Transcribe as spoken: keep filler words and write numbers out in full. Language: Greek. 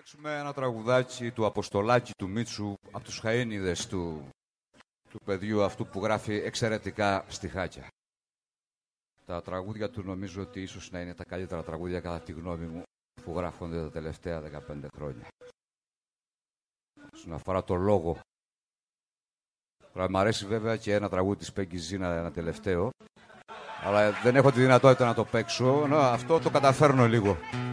παίξουμε ένα τραγουδάκι του Αποστολάκη του Μίτσου από τους χαΐνιδες του, του παιδιού αυτού που γράφει εξαιρετικά στιχάκια. Τα τραγούδια του νομίζω ότι ίσως να είναι τα καλύτερα τραγούδια κατά τη γνώμη μου που γράφονται τα τελευταία δεκαπέντε χρόνια. Όσον αφορά το λόγο. Μ' αρέσει βέβαια και ένα τραγούδι της Πέγκη Ζήνα, ένα τελευταίο. Αλλά δεν έχω τη δυνατότητα να το παίξω. Να, αυτό το καταφέρνω λίγο.